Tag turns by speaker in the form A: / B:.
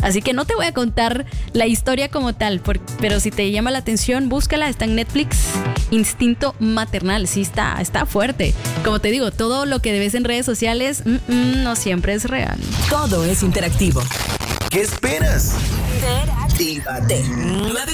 A: Así que no te voy a contar la historia como tal, pero si te llama la atención, búscala, está en Netflix. Instinto maternal, sí está fuerte. Como te digo, todo lo que ves en redes sociales no siempre es real.
B: Todo es interactivo.
C: ¿Qué esperas?
B: Interactívate.